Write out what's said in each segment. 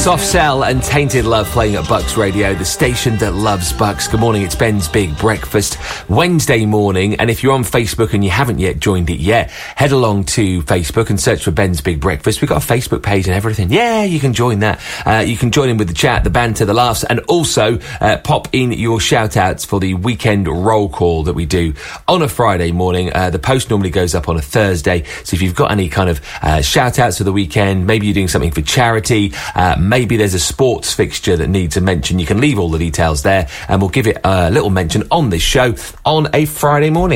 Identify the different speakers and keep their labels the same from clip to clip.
Speaker 1: Soft Cell and Tainted Love playing at Bucks Radio, the station that loves Bucks. Good morning, it's Ben's Big Breakfast, Wednesday morning. And if you're on Facebook and you haven't yet joined it yet, head along to Facebook and search for Ben's Big Breakfast. We've got a Facebook page and everything. Yeah, you can join that. You can join in with the chat, the banter, the laughs, and also pop in your shout-outs for the weekend roll call that we do on a Friday morning. The post normally goes up on a Thursday, so if you've got any kind of shout-outs for the weekend, maybe you're doing something for charity, maybe there's a sports fixture that needs a mention, you can leave all the details there and we'll give it a little mention on this show on a Friday morning.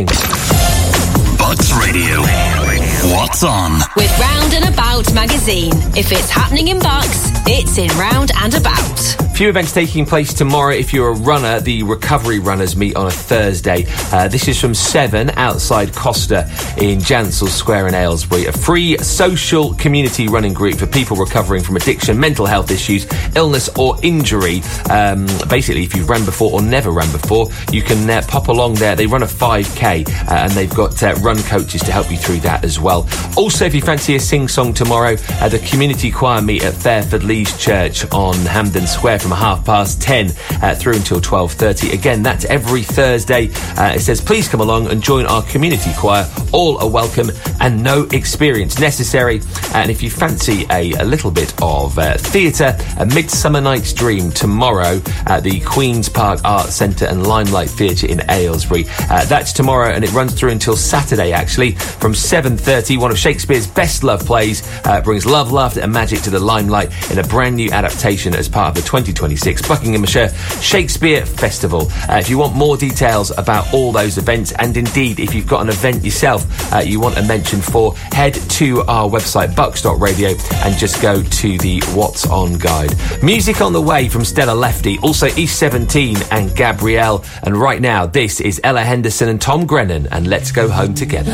Speaker 2: Bucks Radio. What's on?
Speaker 3: With Round and About magazine. If it's happening in Bucks, it's in Round and About.
Speaker 1: Few events taking place tomorrow. If you're a runner, the recovery runners meet on a Thursday. This is from 7 outside Costa in Jansel Square in Aylesbury. A free social community running group for people recovering from addiction, mental health issues, illness or injury. Basically, if you've run before or never run before, you can pop along there. They run a 5K and they've got run coaches to help you through that as well. Also, if you fancy a sing-song tomorrow, the community choir meet at Fairford Leys Church on Hampden Square from 10:30 through until 12:30. Again, that's every Thursday. It says, please come along and join our community choir. All are welcome and no experience necessary. And if you fancy a little bit of theatre, A Midsummer Night's Dream tomorrow at the Queen's Park Arts Centre and Limelight Theatre in Aylesbury. That's tomorrow and it runs through until Saturday, actually, from 7:30. One of Shakespeare's best loved plays brings love, laughter and magic to the limelight in a brand new adaptation as part of the 2026 Buckinghamshire Shakespeare Festival. If you want more details about all those events, and indeed if you've got an event yourself you want a mention for, head to our website bucks.radio and just go to the What's On guide. Music on the way from Stella Lefty, also East 17 and Gabrielle, and right now this is Ella Henderson and Tom Grennan and Let's Go Home Together.